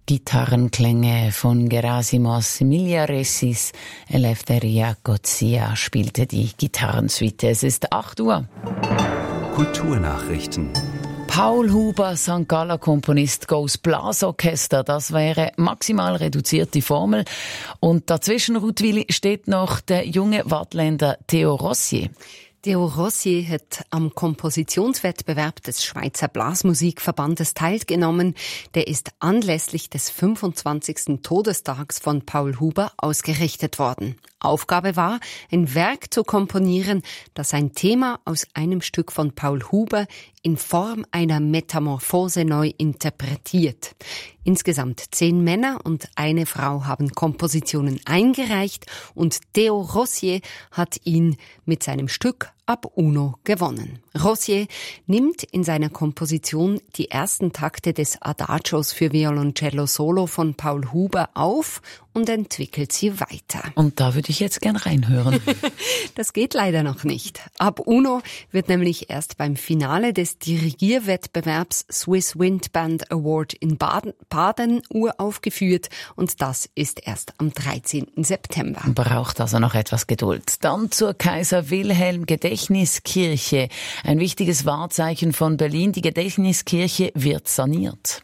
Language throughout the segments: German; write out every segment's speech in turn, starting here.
Gitarrenklänge von Gerasimos Migliaresis. Eleftheria Gozia spielte die Gitarrensuite. Es ist 8 Uhr. Kulturnachrichten. Paul Huber, St. Galler Komponist, Goes Blasorchester, das wäre maximal reduzierte Formel. Und dazwischen, Ruth Willi, steht noch der junge Waadtländer Theo Rossier. Theo Rossier hat am Kompositionswettbewerb des Schweizer Blasmusikverbandes teilgenommen. Der ist anlässlich des 25. Todestags von Paul Huber ausgerichtet worden. Aufgabe war, ein Werk zu komponieren, das ein Thema aus einem Stück von Paul Huber in Form einer Metamorphose neu interpretiert. Insgesamt 10 Männer und eine Frau haben Kompositionen eingereicht und Theo Rossier hat ihn mit seinem Stück Ab Uno gewonnen. Rossier nimmt in seiner Komposition die ersten Takte des Adagios für Violoncello Solo von Paul Huber auf und entwickelt sie weiter. Und da würde ich jetzt gern reinhören. Das geht leider noch nicht. Ab Uno wird nämlich erst beim Finale des Dirigierwettbewerbs Swiss Wind Band Award in Baden uraufgeführt und das ist erst am 13. September. Braucht also noch etwas Geduld. Dann zur Kaiser Wilhelm Gedächtniskirche. Ein wichtiges Wahrzeichen von Berlin. Die Gedächtniskirche wird saniert.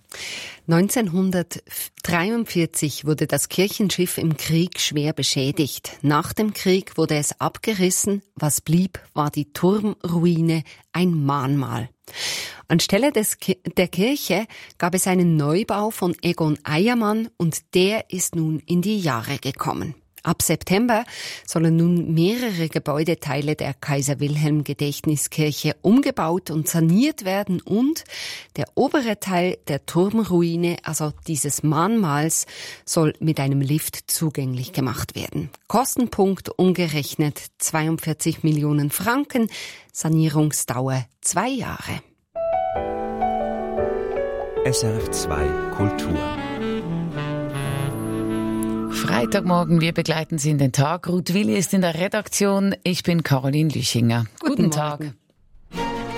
1943 wurde das Kirchenschiff im Krieg schwer beschädigt. Nach dem Krieg wurde es abgerissen. Was blieb, war die Turmruine, ein Mahnmal. Anstelle der Kirche gab es einen Neubau von Egon Eiermann und der ist nun in die Jahre gekommen. Ab September sollen nun mehrere Gebäudeteile der Kaiser-Wilhelm-Gedächtniskirche umgebaut und saniert werden und der obere Teil der Turmruine, also dieses Mahnmals, soll mit einem Lift zugänglich gemacht werden. Kostenpunkt umgerechnet 42 Millionen Franken, Sanierungsdauer 2 Jahre. SRF 2 Kultur. Freitagmorgen, wir begleiten Sie in den Tag. Ruth Willi ist in der Redaktion. Ich bin Caroline Lüchinger. Guten Tag.